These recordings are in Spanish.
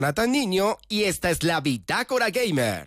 Nathan Niño y esta es la Bitácora Gamer.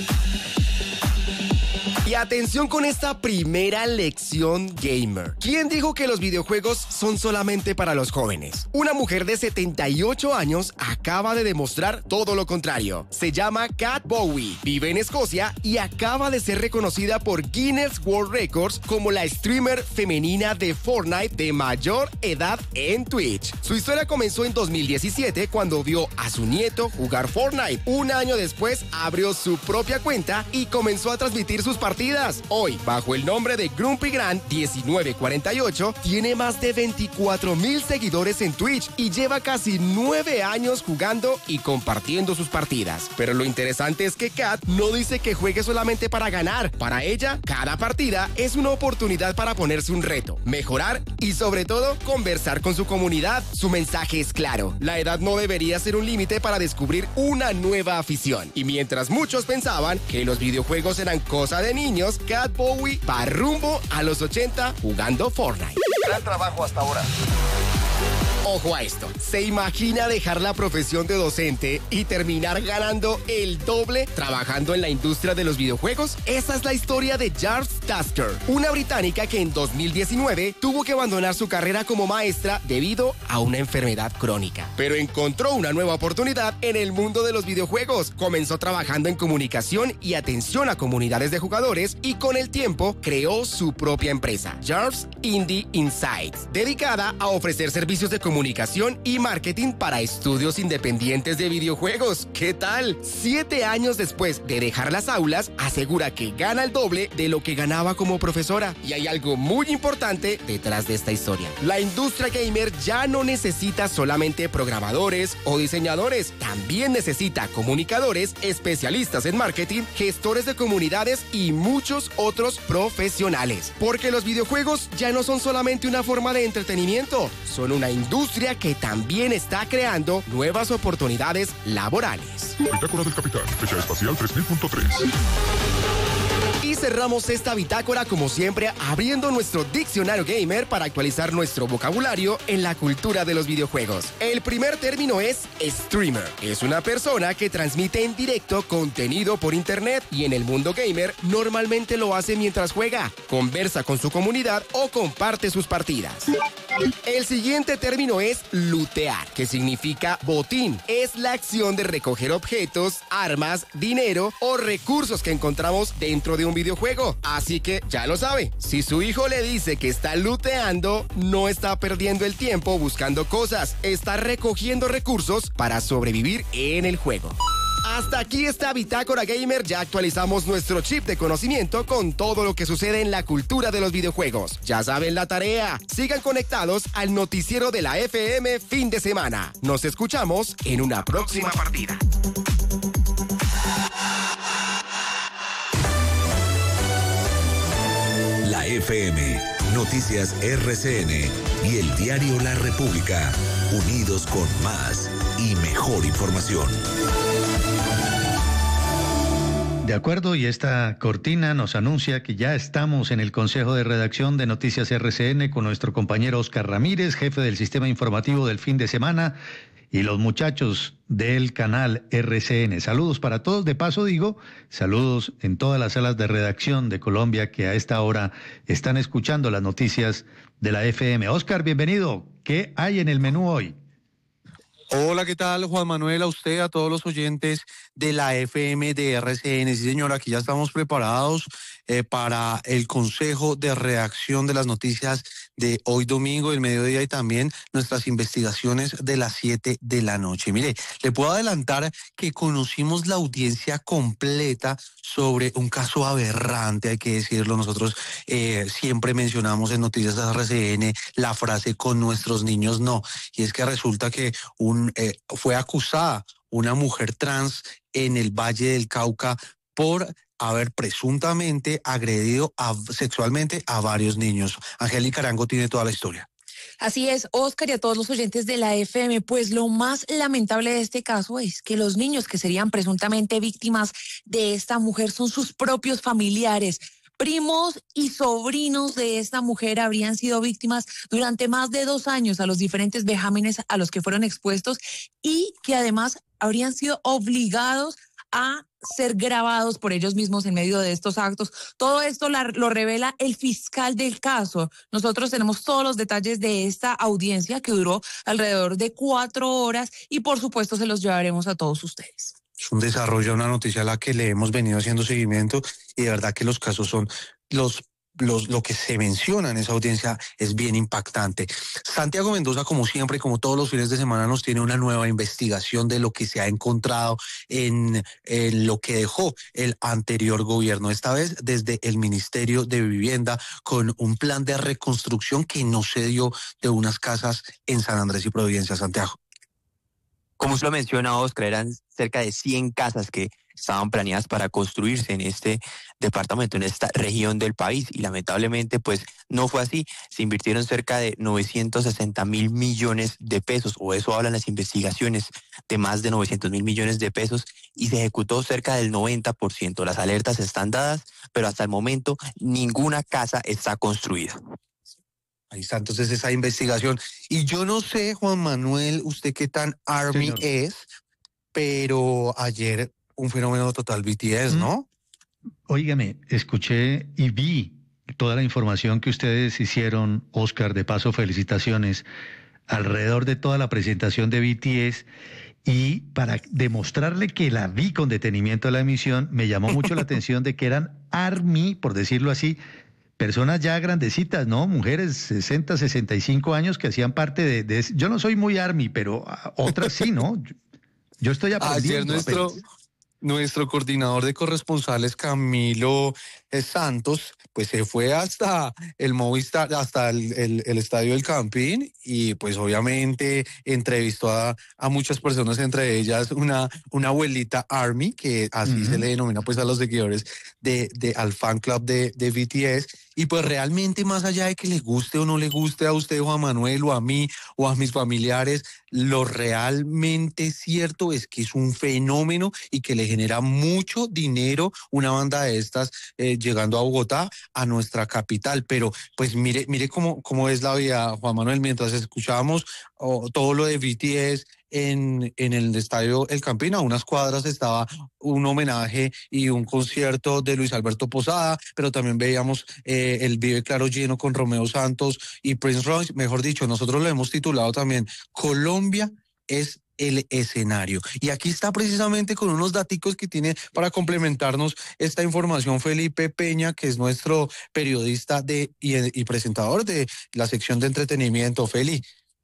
Y atención con esta primera lección gamer. ¿Quién dijo que los videojuegos son solamente para los jóvenes? Una mujer de 78 años acaba de demostrar todo lo contrario. Se llama Kat Bowie, vive en Escocia y acaba de ser reconocida por Guinness World Records como la streamer femenina de Fortnite de mayor edad en Twitch. Su historia comenzó en 2017 cuando vio a su nieto jugar Fortnite. Un año después abrió su propia cuenta y comenzó a transmitir sus partidas. Hoy, bajo el nombre de Grumpy Grand 1948, tiene más de 24,000 seguidores en Twitch y lleva casi 9 años jugando y compartiendo sus partidas. Pero lo interesante es que Kat no dice que juegue solamente para ganar. Para ella, cada partida es una oportunidad para ponerse un reto, mejorar y sobre todo conversar con su comunidad. Su mensaje es claro: la edad no debería ser un límite para descubrir una nueva afición. Y mientras muchos pensaban que los videojuegos eran cosa de niños, Kat Bowie va rumbo a los 80 jugando Fortnite. Gran trabajo hasta ahora. Ojo a esto, ¿se imagina dejar la profesión de docente y terminar ganando el doble trabajando en la industria de los videojuegos? Esa es la historia de Jarvis Tasker, una británica que en 2019 tuvo que abandonar su carrera como maestra debido a una enfermedad crónica. Pero encontró una nueva oportunidad en el mundo de los videojuegos. Comenzó trabajando en comunicación y atención a comunidades de jugadores y con el tiempo creó su propia empresa, Jarvis Indie Insights, dedicada a ofrecer servicios de comunicación y marketing para estudios independientes de videojuegos. ¿Qué tal? 7 años después de dejar las aulas, asegura que gana el doble de lo que ganaba como profesora. Y hay algo muy importante detrás de esta historia. La industria gamer ya no necesita solamente programadores o diseñadores, también necesita comunicadores, especialistas en marketing, gestores de comunidades y muchos otros profesionales. Porque los videojuegos ya no son solamente una forma de entretenimiento, son una industria que también está creando nuevas oportunidades laborales. Bitácora del Capitán, fecha espacial 3000.3. Y cerramos esta bitácora como siempre abriendo nuestro diccionario gamer para actualizar nuestro vocabulario en la cultura de los videojuegos. El primer término es streamer. Es una persona que transmite en directo contenido por internet y en el mundo gamer normalmente lo hace mientras juega, conversa con su comunidad o comparte sus partidas. El siguiente término es lootear, que significa botín. Es la acción de recoger objetos, armas, dinero o recursos que encontramos dentro de un videojuego. Así que ya lo sabe, si su hijo le dice que está looteando, no está perdiendo el tiempo buscando cosas, está recogiendo recursos para sobrevivir en el juego. Hasta aquí está Bitácora Gamer, ya actualizamos nuestro chip de conocimiento con todo lo que sucede en la cultura de los videojuegos. Ya saben la tarea, sigan conectados al noticiero de la FM fin de semana. Nos escuchamos en una próxima partida. La FM, Noticias RCN y el diario La República, unidos con más y mejor información. De acuerdo, y esta cortina nos anuncia que ya estamos en el Consejo de Redacción de Noticias RCN con nuestro compañero Oscar Ramírez, jefe del sistema informativo del fin de semana, y los muchachos del canal RCN. Saludos para todos. De paso digo, saludos en todas las salas de redacción de Colombia que a esta hora están escuchando las noticias de la FM. Oscar, bienvenido. ¿Qué hay en el menú hoy? Hola, ¿qué tal, Juan Manuel? A usted, a todos los oyentes de la FM de RCN. Sí, señor, aquí ya estamos preparados para el Consejo de Redacción de las Noticias de hoy domingo, el mediodía, y también nuestras investigaciones de las 7 de la noche. Mire, le puedo adelantar que conocimos la audiencia completa sobre un caso aberrante, hay que decirlo. Nosotros siempre mencionamos en Noticias de RCN la frase "con nuestros niños no", y es que resulta que fue acusada una mujer trans en el Valle del Cauca por haber presuntamente agredido sexualmente a varios niños. Angélica Arango tiene toda la historia. Así es, Oscar, y a todos los oyentes de la FM, pues lo más lamentable de este caso es que los niños que serían presuntamente víctimas de esta mujer son sus propios familiares. Primos y sobrinos de esta mujer habrían sido víctimas durante más de 2 años a los diferentes vejámenes a los que fueron expuestos, y que además habrían sido obligados a ser grabados por ellos mismos en medio de estos actos. Todo esto lo revela el fiscal del caso. Nosotros tenemos todos los detalles de esta audiencia que duró alrededor de 4 horas y por supuesto se los llevaremos a todos ustedes. Es un desarrollo, una noticia a la que le hemos venido haciendo seguimiento y de verdad que los casos son lo que se menciona en esa audiencia es bien impactante. Santiago Mendoza, como siempre, como todos los fines de semana, nos tiene una nueva investigación de lo que se ha encontrado en lo que dejó el anterior gobierno, esta vez desde el Ministerio de Vivienda, con un plan de reconstrucción que no se dio de unas casas en San Andrés y Providencia, Santiago. Como usted lo menciona, Oscar, eran cerca de 100 casas que estaban planeadas para construirse en este departamento, en esta región del país, y lamentablemente pues no fue así. Se invirtieron cerca de 960.000 millones de pesos, o eso hablan las investigaciones, de más de 900.000 millones de pesos, y se ejecutó cerca del 90%. Las alertas están dadas, pero hasta el momento ninguna casa está construida. Ahí está entonces esa investigación. Y yo no sé, Juan Manuel, usted qué tan ARMY es, pero ayer un fenómeno total BTS, ¿no? Óigame, escuché y vi toda la información que ustedes hicieron, Oscar, de paso felicitaciones, alrededor de toda la presentación de BTS, y para demostrarle que la vi con detenimiento la emisión, me llamó mucho la atención de que eran ARMY, por decirlo así, personas ya grandecitas, ¿no? Mujeres 60, 65 años que hacían parte de yo no soy muy ARMY, pero otras sí, ¿no? Yo estoy aprendiendo. Ayer nuestro coordinador de corresponsales, Camilo Santos, pues se fue hasta el Movistar, hasta el Estadio del Campín, y pues obviamente entrevistó a muchas personas, entre ellas una abuelita ARMY, que así se le denomina pues a los seguidores al fan club de BTS. Y pues realmente, más allá de que le guste o no le guste a usted, Juan Manuel, o a mí, o a mis familiares, lo realmente cierto es que es un fenómeno y que le genera mucho dinero una banda de estas llegando a Bogotá, a nuestra capital. Pero pues mire cómo es la vida, Juan Manuel, mientras escuchábamos todo lo de BTS en el Estadio El Campín, a unas cuadras estaba un homenaje y un concierto de Luis Alberto Posada, pero también veíamos el Vive Claro lleno con Romeo Santos y Prince Royce. Mejor dicho, nosotros lo hemos titulado también Colombia es el escenario. Y aquí está precisamente con unos daticos que tiene para complementarnos esta información Felipe Peña, que es nuestro periodista y presentador de la sección de entretenimiento. Feli.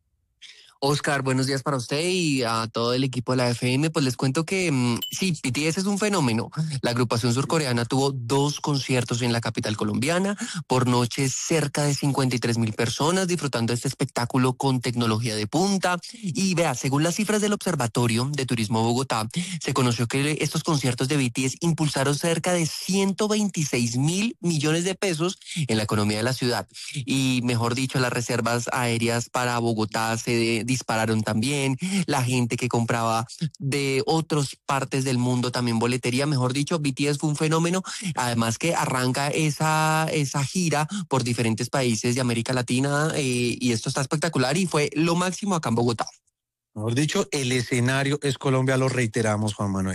Oscar, buenos días para usted y a todo el equipo de la FM. Pues les cuento que sí, BTS es un fenómeno. La agrupación surcoreana tuvo 2 conciertos en la capital colombiana, por noche cerca de 53.000 personas disfrutando de este espectáculo con tecnología de punta. Y vea, según las cifras del Observatorio de Turismo Bogotá, se conoció que estos conciertos de BTS impulsaron cerca de 126.000 millones de pesos en la economía de la ciudad. Y mejor dicho, las reservas aéreas para Bogotá se dispararon también, la gente que compraba de otras partes del mundo también boletería. Mejor dicho, BTS fue un fenómeno, además que arranca esa gira por diferentes países de América Latina, y esto está espectacular y fue lo máximo acá en Bogotá. Mejor dicho, el escenario es Colombia, lo reiteramos, Juan Manuel.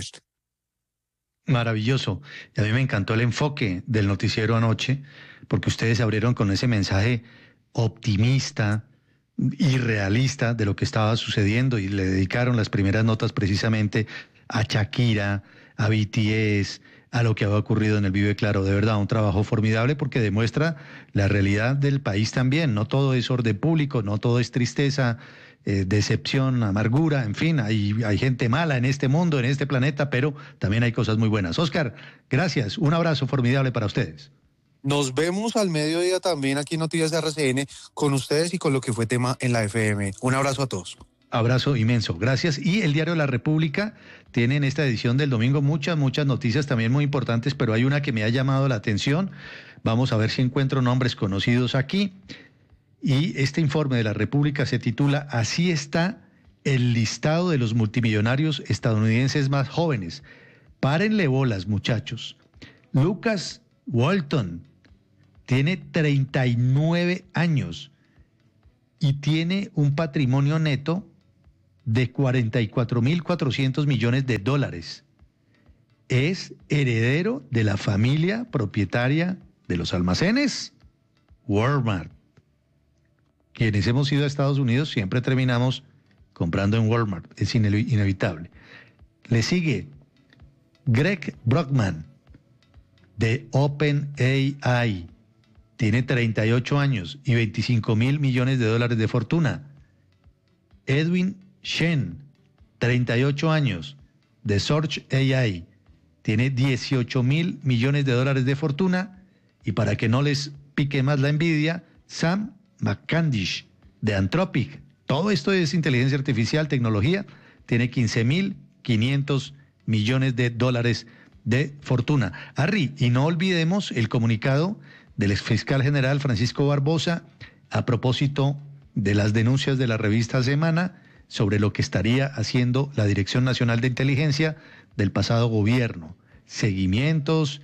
Maravilloso. Y a mí me encantó el enfoque del noticiero anoche, porque ustedes abrieron con ese mensaje optimista y realista de lo que estaba sucediendo, y le dedicaron las primeras notas precisamente a Shakira, a BTS, a lo que había ocurrido en el Vive Claro. De verdad, un trabajo formidable porque demuestra la realidad del país también. No todo es orden público, no todo es tristeza, decepción, amargura, en fin, hay gente mala en este mundo, en este planeta, pero también hay cosas muy buenas. Oscar, gracias, un abrazo formidable para ustedes. Nos vemos al mediodía también aquí en Noticias RCN con ustedes y con lo que fue tema en la FM. Un abrazo a todos. Abrazo inmenso, gracias. Y el Diario La República tiene en esta edición del domingo muchas noticias también muy importantes, pero hay una que me ha llamado la atención. Vamos a ver si encuentro nombres conocidos aquí. Y este informe de La República se titula Así está el listado de los multimillonarios estadounidenses más jóvenes. Párenle bolas, muchachos. Lucas Walton tiene 39 años y tiene un patrimonio neto de 44.400 millones de dólares. Es heredero de la familia propietaria de los almacenes Walmart. Quienes hemos ido a Estados Unidos siempre terminamos comprando en Walmart, es inevitable. Le sigue Greg Brockman de OpenAI. Tiene 38 años y 25.000 millones de dólares de fortuna. Edwin Shen, 38 años, de Search AI. Tiene 18.000 millones de dólares de fortuna. Y para que no les pique más la envidia, Sam McCandish, de Anthropic. Todo esto es inteligencia artificial, tecnología. Tiene 15.500 millones de dólares de fortuna. Harry, y no olvidemos el comunicado del exfiscal general Francisco Barbosa a propósito de las denuncias de la revista Semana sobre lo que estaría haciendo la Dirección Nacional de Inteligencia del pasado gobierno. Seguimientos,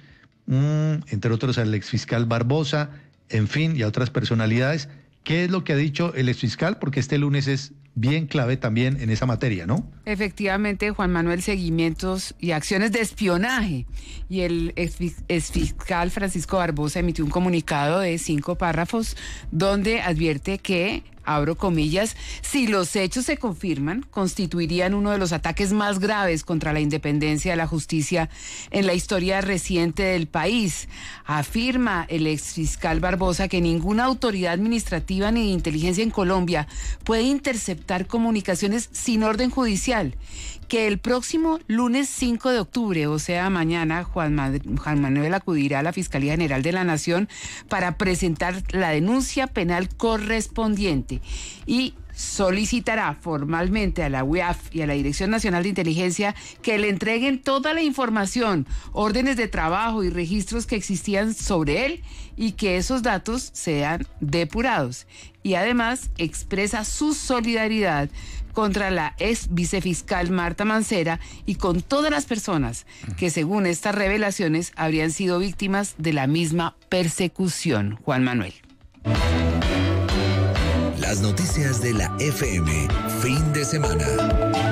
entre otros al exfiscal Barbosa, en fin, y a otras personalidades. ¿Qué es lo que ha dicho el exfiscal? Porque este lunes es bien clave también en esa materia, ¿no? Efectivamente, Juan Manuel, seguimientos y acciones de espionaje. Y el exfiscal Francisco Barbosa emitió un comunicado de 5 párrafos donde advierte que, abro comillas, si los hechos se confirman, constituirían uno de los ataques más graves contra la independencia de la justicia en la historia reciente del país. Afirma el exfiscal Barbosa que ninguna autoridad administrativa ni de inteligencia en Colombia puede interceptar comunicaciones sin orden judicial, que el próximo lunes 5 de octubre, o sea, mañana, Juan Manuel acudirá a la Fiscalía General de la Nación para presentar la denuncia penal correspondiente y solicitará formalmente a la UEAF y a la Dirección Nacional de Inteligencia que le entreguen toda la información, órdenes de trabajo y registros que existían sobre él y que esos datos sean depurados. Y además expresa su solidaridad contra la ex vicefiscal Marta Mancera y con todas las personas que, según estas revelaciones, habrían sido víctimas de la misma persecución. Juan Manuel. Las noticias de la FM, fin de semana.